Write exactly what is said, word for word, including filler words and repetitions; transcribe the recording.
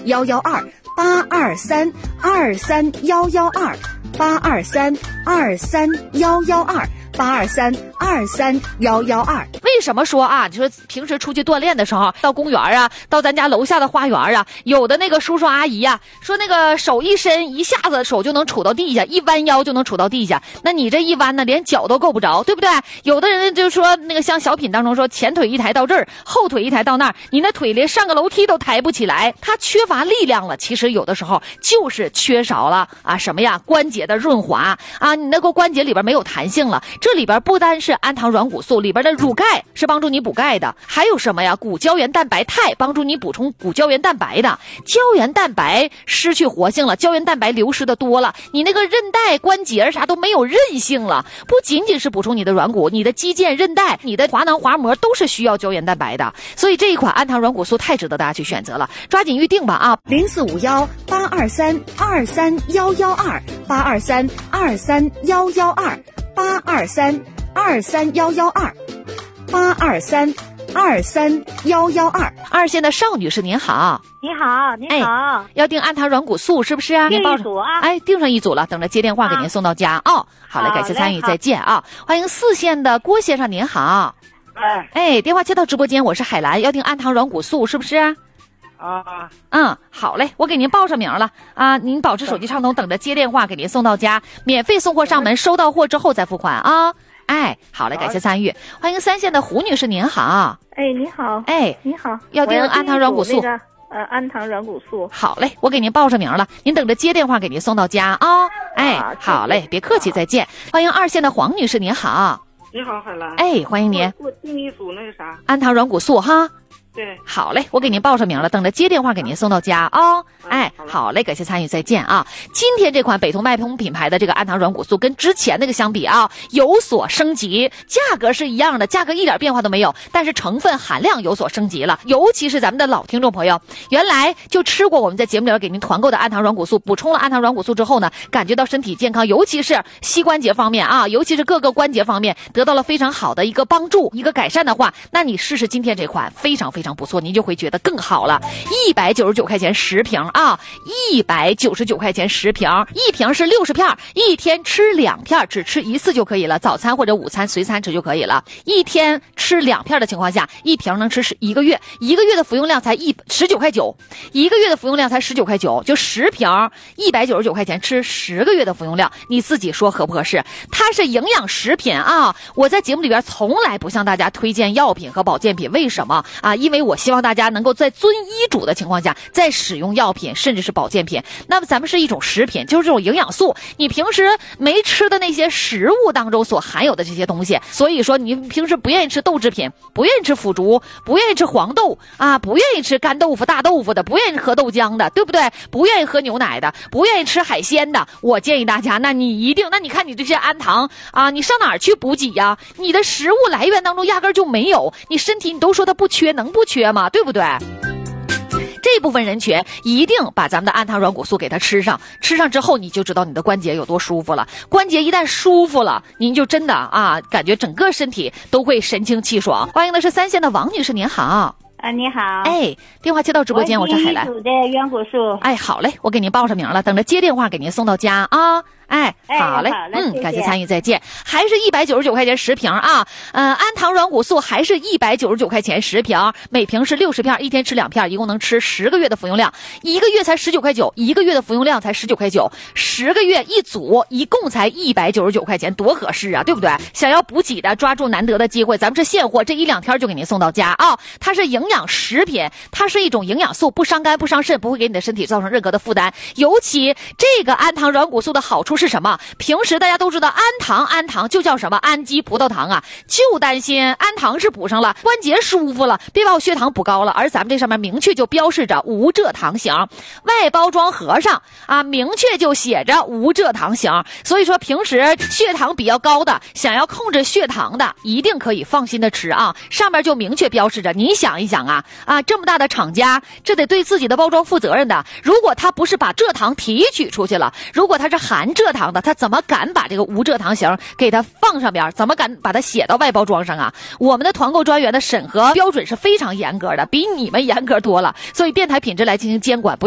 幺幺二八二三二三幺幺二八二三二三幺幺二八二三二三幺幺二。 为什么说啊？你说平时出去锻炼的时候，到公园啊，到咱家楼下的花园啊，有的那个叔叔阿姨呀、啊，说那个手一伸，一下子手就能杵到地下，一弯腰就能杵到地下。那你这一弯呢，连脚都够不着，对不对？有的人就说那个像小品当中说，前腿一抬到这儿，后腿一抬到那儿，你那腿连上个楼梯都抬不起来，他缺乏力量了。其实有的时候就是缺少了啊什么呀？关节的润滑啊，你那个关节里边没有弹性了。这里边不单是氨糖软骨素，里边的乳钙是帮助你补钙的，还有什么呀？骨胶原蛋白肽帮助你补充骨胶原蛋白的。胶原蛋白失去活性了，胶原蛋白流失的多了，你那个韧带关节啥都没有韧性了。不仅仅是补充你的软骨，你的肌腱韧带，你的滑囊滑膜都是需要胶原蛋白的。所以这一款氨糖软骨素太值得大家去选择了，抓紧预定吧啊！ 零四五幺八二三二三幺幺二八二三二三幺幺二八二三二三幺幺二八二三二三幺幺二。 二线的邵女士您好。 你好，你好、 哎，要订氨糖软骨素是不是啊？ 订一组啊！ 哎，订上一组了，等着接电话给您送到家啊、哦。好嘞，感谢参与，再见啊！欢迎四线的郭先生您好。 哎哎，电话接到直播间，我是海兰，要订氨糖软骨素是不是？ 啊， 嗯，好嘞，我给您报上名了啊，您保持手机畅通，等着接电话给您送到家，免费送货上门，收到货之后再付款啊。哎，好嘞，感谢参与。欢迎三线的胡女士您好。 哎，你好。 哎， 你好， 要订氨糖软骨素。 那个呃，氨糖软骨素。 好嘞，我给您报上名了，您等着接电话给您送到家啊、哦。哎， 啊、 好嘞，别客气，再见。欢迎二线的黄女士您好。 你好，海兰。 哎，欢迎您。 我我订一组那个啥氨糖软骨素哈。 对， 好嘞，我给您报上名了，等着接电话给您送到家啊、哦。哎，好嘞，感谢参与，再见啊！今天这款北通脉通品牌的这个氨糖软骨素跟之前那个相比啊，有所升级，价格是一样的，价格一点变化都没有，但是成分含量有所升级了。尤其是咱们的老听众朋友，原来就吃过我们在节目里边给您团购的氨糖软骨素，补充了氨糖软骨素之后呢，感觉到身体健康，尤其是膝关节方面啊，尤其是各个关节方面得到了非常好的一个帮助，一个改善的话，那你试试今天这款非常非常不错，您就会觉得更好了。一百九十九块钱十瓶啊，一百九十九块钱十瓶，一瓶是六十片，一天吃两片，只吃一次就可以了，早餐或者午餐随餐吃就可以了。一天吃两片的情况下，一瓶能吃一个月，一个月的服用量才一十九块九，一个月的服用量才十九块九，就十瓶一百九十九块钱吃十个月的服用量，你自己说合不合适？它是营养食品啊，我在节目里边从来不向大家推荐药品和保健品，为什么啊？因为我希望大家能够在遵医嘱的情况下再使用药品甚至是保健品。那么咱们是一种食品，就是这种营养素，你平时没吃的那些食物当中所含有的这些东西，所以说你平时不愿意吃豆制品，不愿意吃腐竹，不愿意吃黄豆啊，不愿意吃干豆腐大豆腐的，不愿意喝豆浆的，对不对？不愿意喝牛奶的，不愿意吃海鲜的，我建议大家，那你一定，那你看你这些氨糖啊，你上哪儿去补给呀？你的食物来源当中压根就没有，你身体你都说它不缺，能不缺吗？对不对？这部分人群一定把咱们的氨糖软骨素给它吃上，吃上之后你就知道你的关节有多舒服了。关节一旦舒服了，您就真的啊，感觉整个身体都会神清气爽。欢迎的是三线的王女士，您好。 啊，你好。 哎，电话接到直播间，我是海兰。 我订一组的软骨素。 哎，好嘞，我给您报上名了，等着接电话给您送到家啊。哎，好嘞， 哎、 嗯，感谢参与，再见。还是一百九十九块钱十瓶啊，呃，氨糖软骨素还是一百九十九块钱十瓶，每瓶是六十片，一天吃两片，一共能吃十个月的服用量，一个月才十九块九，一个月的服用量才十九块九，十个月一组，一共才一百九十九块钱，多合适啊，对不对？想要补给的，抓住难得的机会，咱们是现货，这一两天就给您送到家啊。它是营养食品，它是一种营养素，不伤肝不伤肾，不会给你的身体造成任何的负担。尤其这个氨糖软骨素的好处是什么？平时大家都知道氨糖，氨糖就叫什么氨基葡萄糖啊，就担心氨糖是补上了，关节舒服了，别把我血糖补高了。而咱们这上面明确就标示着无蔗糖型，外包装盒上啊明确就写着无蔗糖型。所以说平时血糖比较高的，想要控制血糖的，一定可以放心的吃啊，上面就明确标示着。你想一想啊啊，这么大的厂家，这得对自己的包装负责任的。如果他不是把蔗糖提取出去了，如果他是含蔗糖的，他怎么敢把这个无蔗糖型给它放上边？怎么敢把它写到外包装上啊？我们的团购专员的审核标准是非常严格的，比你们严格多了。所以电台品质来进行监管，不